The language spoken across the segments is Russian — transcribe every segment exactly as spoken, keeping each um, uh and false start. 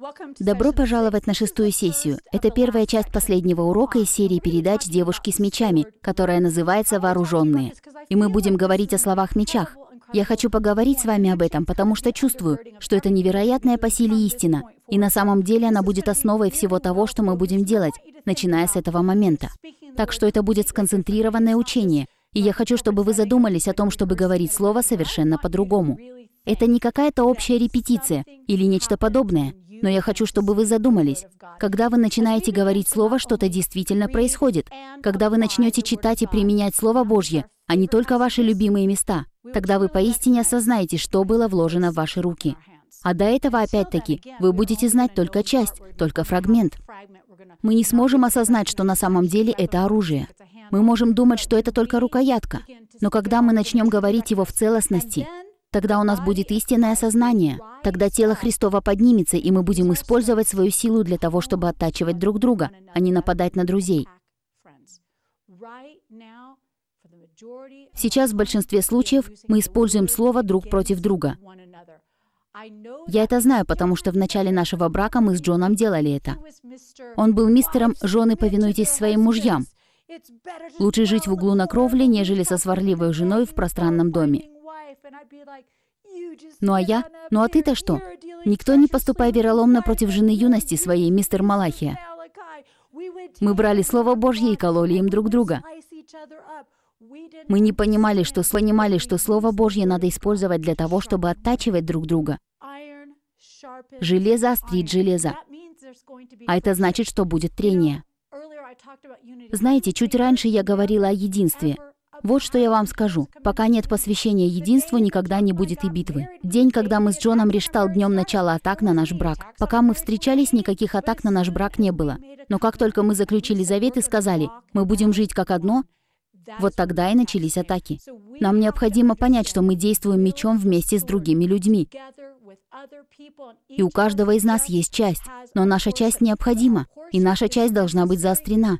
Добро пожаловать на шестую сессию. Это первая часть последнего урока из серии передач «Девушки с мечами», которая называется «Вооруженные». И мы будем говорить о словах-мечах. Я хочу поговорить с вами об этом, потому что чувствую, что это невероятная по силе истина. И на самом деле она будет основой всего того, что мы будем делать, начиная с этого момента. Так что это будет сконцентрированное учение. И я хочу, чтобы вы задумались о том, чтобы говорить слово совершенно по-другому. Это не какая-то общая репетиция или нечто подобное. Но я хочу, чтобы вы задумались. Когда вы начинаете говорить слово, что-то действительно происходит. Когда вы начнете читать и применять Слово Божье, а не только ваши любимые места, тогда вы поистине осознаете, что было вложено в ваши руки. А до этого, опять-таки, вы будете знать только часть, только фрагмент. Мы не сможем осознать, что на самом деле это оружие. Мы можем думать, что это только рукоятка. Но когда мы начнем говорить его в целостности, тогда у нас будет истинное сознание. Тогда тело Христово поднимется, и мы будем использовать свою силу для того, чтобы оттачивать друг друга, а не нападать на друзей. Сейчас в большинстве случаев мы используем слово друг против друга. Я это знаю, потому что в начале нашего брака мы с Джоном делали это. Он был мистером «Жены, повинуйтесь своим мужьям». Лучше жить в углу на кровле, нежели со сварливой женой в пространном доме. Ну а я? Ну а ты-то что? Никто не поступай вероломно против жены юности своей, мистер Малахия. Мы брали Слово Божье и кололи им друг друга. Мы не понимали, что понимали, что Слово Божье надо использовать для того, чтобы оттачивать друг друга. Железо острит железо. А это значит, что будет трение. Знаете, чуть раньше я говорила о единстве. Вот что я вам скажу. Пока нет посвящения единству, никогда не будет и битвы. День, когда мы с Джоном решил днем начала атак на наш брак. Пока мы встречались, никаких атак на наш брак не было. Но как только мы заключили завет и сказали, мы будем жить как одно, вот тогда и начались атаки. Нам необходимо понять, что мы действуем мечом вместе с другими людьми. И у каждого из нас есть часть, но наша часть необходима, и наша часть должна быть заострена.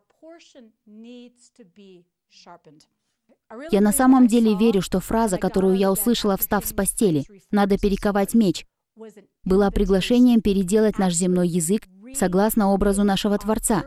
Я на самом деле верю, что фраза, которую я услышала, встав с постели, «надо перековать меч», была приглашением переделать наш земной язык согласно образу нашего Творца.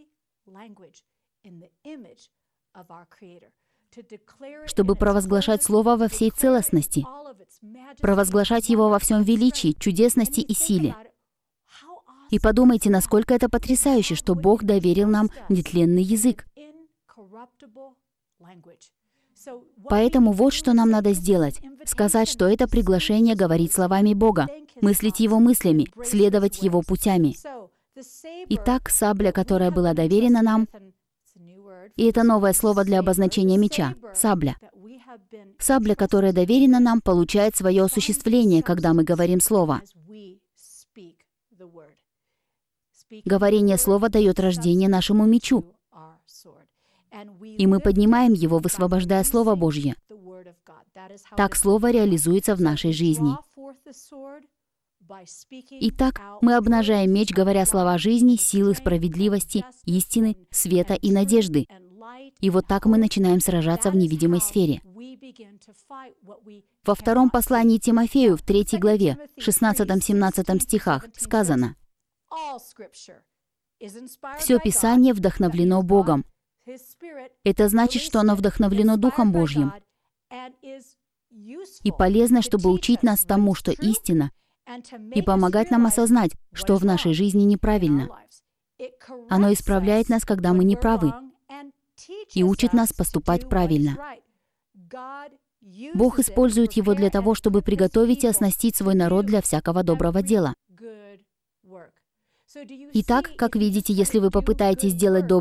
Чтобы провозглашать Слово во всей целостности, провозглашать его во всем величии, чудесности и силе. И подумайте, насколько это потрясающе, что Бог доверил нам нетленный язык. Поэтому вот что нам надо сделать. Сказать, что это приглашение говорить словами Бога, мыслить Его мыслями, следовать Его путями. Итак, сабля, которая была доверена нам, и это новое слово для обозначения меча — сабля. Сабля, которая доверена нам, получает свое осуществление, когда мы говорим слово. Говорение слова дает рождение нашему мечу. И мы поднимаем его, высвобождая Слово Божье. Так Слово реализуется в нашей жизни. Итак, мы обнажаем меч, говоря слова жизни, силы, справедливости, истины, света и надежды. И вот так мы начинаем сражаться в невидимой сфере. Во втором послании Тимофею, в третьей главе, шестнадцатом-семнадцатом стихах, сказано: «Все Писание вдохновлено Богом». Это значит, что оно вдохновлено Духом Божьим и полезно, чтобы учить нас тому, что истина, и помогать нам осознать, что в нашей жизни неправильно. Оно исправляет нас, когда мы неправы, и учит нас поступать правильно. Бог использует его для того, чтобы приготовить и оснастить свой народ для всякого доброго дела. Итак, как видите, если вы попытаетесь сделать доброе